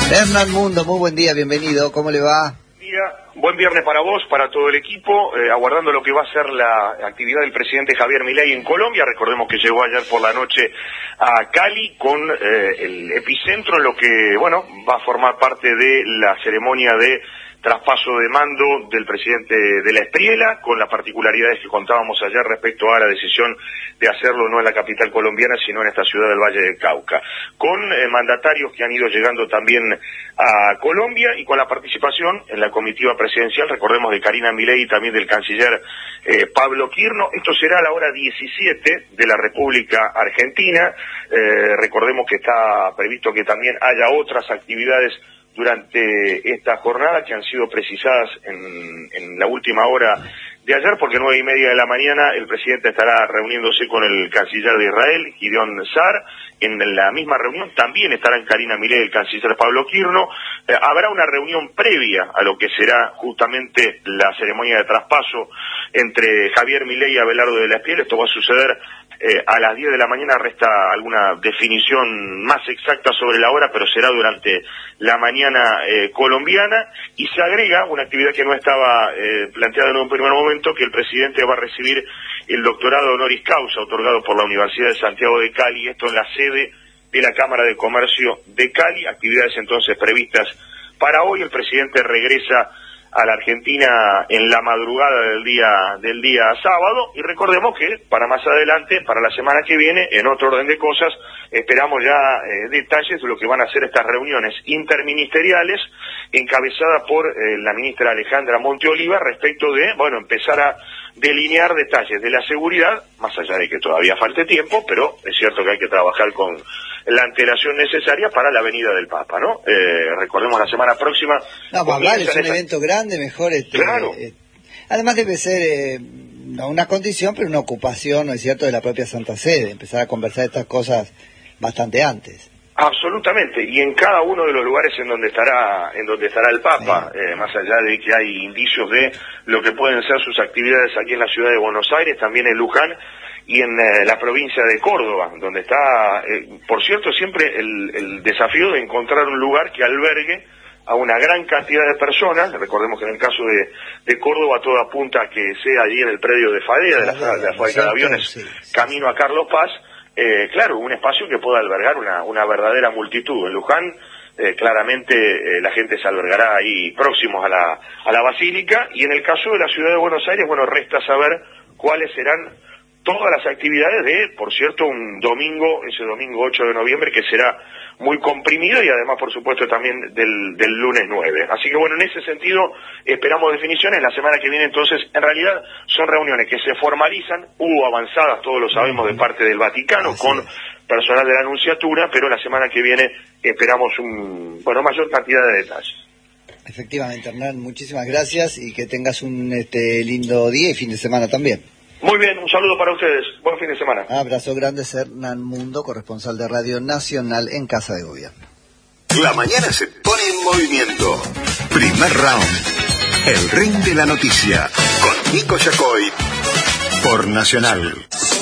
Hernán Mundo, muy buen día, bienvenido, ¿cómo le va? Buen viernes para vos, para todo el equipo, aguardando lo que va a ser la actividad del presidente Javier Milei en Colombia. Recordemos que llegó ayer por la noche a Cali con el epicentro en lo que, bueno, va a formar parte de la ceremonia de traspaso de mando del presidente de la Espriela, con las particularidades que contábamos ayer respecto a la decisión de hacerlo no en la capital colombiana, sino en esta ciudad del Valle del Cauca, con mandatarios que han ido llegando también a Colombia y con la participación en la comitiva presidencial, recordemos, de Karina Milei y también del canciller Pablo Quirno. Esto será a la hora 17 de la República Argentina. Recordemos que está previsto que también haya otras actividades durante esta jornada que han sido precisadas en la última hora de ayer, porque 9:30 de la mañana el presidente estará reuniéndose con el canciller de Israel, Gideon Sa'ar. En la misma reunión también estarán Karina Milei y el canciller Pablo Quirno. Habrá una reunión previa a lo que será justamente la ceremonia de traspaso entre Javier Milei y Abelardo de la Espriella. Esto va a suceder a las 10 de la mañana. Resta alguna definición más exacta sobre la hora, pero será durante la mañana colombiana, y se agrega una actividad que no estaba planteada en un primer momento, que el presidente va a recibir el doctorado honoris causa otorgado por la Universidad de Santiago de Cali, esto en la sede de la Cámara de Comercio de Cali. Actividades entonces previstas para hoy. El presidente regresa a la Argentina en la madrugada del día sábado, y recordemos que para más adelante, para la semana que viene, en otro orden de cosas, esperamos ya detalles de lo que van a ser estas reuniones interministeriales encabezadas por la ministra Alejandra Monteoliva, respecto de, bueno, empezar a delinear detalles de la seguridad, más allá de que todavía falte tiempo, pero es cierto que hay que trabajar con la antelación necesaria para la venida del Papa, ¿no? Recordemos, la semana próxima... No, más vale, es un evento grande, mejor... Claro. Además debe ser, no una condición, pero una ocupación, ¿no es cierto?, de la propia Santa Sede, empezar a conversar estas cosas bastante antes. Absolutamente, y en cada uno de los lugares en donde estará el Papa, más allá de que hay indicios de lo que pueden ser sus actividades aquí en la ciudad de Buenos Aires, también en Luján y en la provincia de Córdoba, donde está, por cierto, siempre el desafío de encontrar un lugar que albergue a una gran cantidad de personas. Recordemos que en el caso de Córdoba todo apunta a que sea allí en el predio de Fadea, de la fábrica de aviones, camino a Carlos Paz. Claro, un espacio que pueda albergar una verdadera multitud. En Luján, claramente la gente se albergará ahí próximos a la Basílica, y en el caso de la ciudad de Buenos Aires, bueno, resta saber cuáles serán todas las actividades de, por cierto, un domingo, ese domingo 8 de noviembre, que será muy comprimido, y además, por supuesto, también del lunes 9. Así que, bueno, en ese sentido, esperamos definiciones. La semana que viene, entonces, en realidad, son reuniones que se formalizan, hubo avanzadas, todos lo sabemos, de parte del Vaticano, con personal de la Nunciatura, pero la semana que viene esperamos mayor cantidad de detalles. Efectivamente, Hernán, muchísimas gracias, y que tengas un lindo día y fin de semana también. Muy bien, un saludo para ustedes. Buen fin de semana. Abrazo grande, Hernán Mundo, corresponsal de Radio Nacional en Casa de Gobierno. La mañana se pone en movimiento. Primer round. El ring de la noticia. Con Nico Yacoy. Por Nacional.